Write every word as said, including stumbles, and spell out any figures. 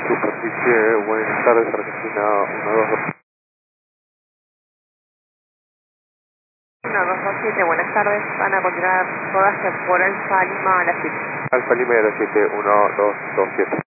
Superficie, buenas tardes, Argentina uno dos dos. uno dos dos siete, buenas tardes. Van a continuar todas por Alfa Lima a las siete. Alfa Lima a las siete, uno dos dos siete.